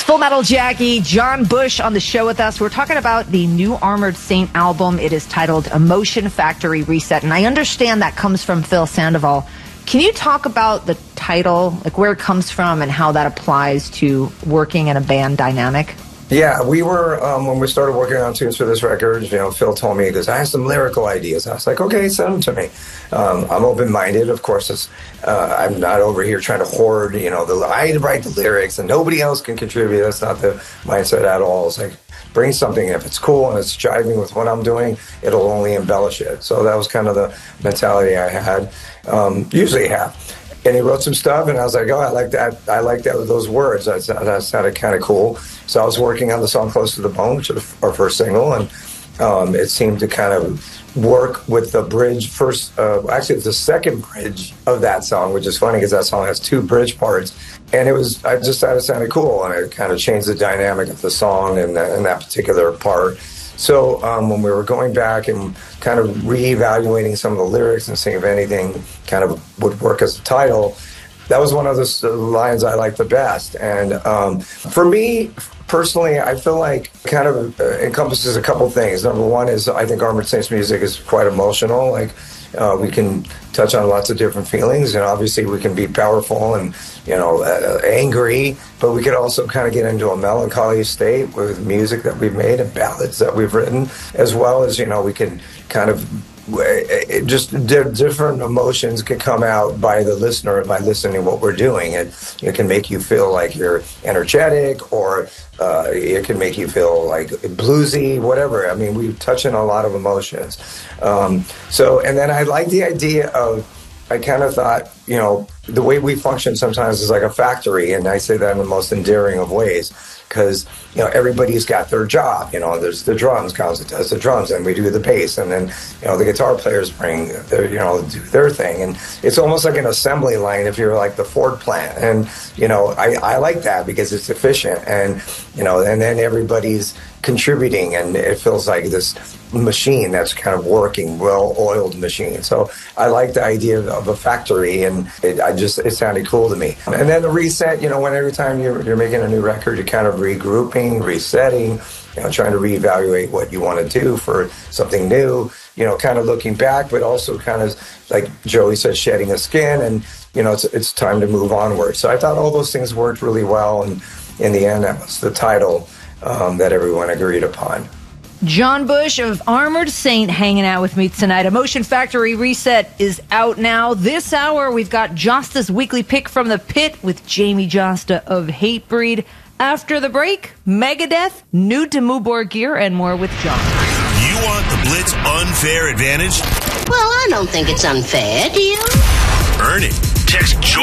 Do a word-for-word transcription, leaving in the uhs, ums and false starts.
Full Metal Jackie, John Bush on the show with us. We're talking about the new Armored Saint album. It is titled Emotion Factory Reset, and I understand that comes from Phil Sandoval. Can you talk about the title, like where it comes from and how that applies to working in a band dynamic? Yeah, we were, um, when we started working on tunes for this record, you know, Phil told me, he goes, I have some lyrical ideas. I was like, okay, send them to me. Um, I'm open-minded, of course. It's, uh, I'm not over here trying to hoard, you know, the, I write the lyrics and nobody else can contribute. That's not the mindset at all. It's like, bring something. If it's cool and it's jiving with what I'm doing, it'll only embellish it. So that was kind of the mentality I had, um, usually have. And he wrote some stuff, and I was like, oh, I like that. I like that with those words. That, that sounded kind of cool. So I was working on the song Close to the Bone, which is our first single, and um, it seemed to kind of work with the bridge first. Uh, actually, it's the second bridge of that song, which is funny because that song has two bridge parts. And it was, I just thought it sounded cool, and it kind of changed the dynamic of the song and that, and that particular part. So um, when we were going back and kind of reevaluating some of the lyrics and seeing if anything kind of would work as a title, that was one of the lines I liked the best. And um, for me, personally, I feel like it kind of uh, encompasses a couple things. Number one is I think Armored Saints music is quite emotional. Like uh, we can touch on lots of different feelings, and obviously we can be powerful and, you know, uh, angry, but we could also kind of get into a melancholy state with music that we've made and ballads that we've written, as well as, you know, we can kind of It just di- different emotions can come out by the listener by listening to what we're doing. It, it can make you feel like you're energetic, or uh, it can make you feel like bluesy, whatever. I mean, we touch on a lot of emotions. Um, so, and then I like the idea of, I kind of thought, you know, the way we function sometimes is like a factory, and I say that in the most endearing of ways. Because, you know, everybody's got their job. You know, there's the drums, Gonzo does the drums, and we do the bass, and then, you know, the guitar players bring their, you know, do their thing. And it's almost like an assembly line if you're like the Ford plant. And, you know, I, I like that because it's efficient, and, you know, and then everybody's contributing, and it feels like this machine that's kind of working, well-oiled machine. So I like the idea of a factory, and it, I just, it sounded cool to me. And then the reset, you know, when every time you're, you're making a new record, you're kind of regrouping, resetting, you know, trying to reevaluate what you want to do for something new, you know, kind of looking back, but also kind of, like Joey said, shedding a skin, and, you know, it's, it's time to move onward. So I thought all those things worked really well, and in the end, that was the title um, that everyone agreed upon. John Bush of Armored Saint hanging out with me tonight. Emotion Factory Reset is out now. This hour, we've got Josta's weekly pick from the pit with Jamie Josta of Hatebreed. After the break, Megadeth, new Dimmu Borgir, and more with John. You want the Blitz unfair advantage? Well, I don't think it's unfair, do you? Earn it. Text Joy